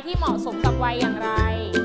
ที่เหมาะสมกับวัยอย่างไร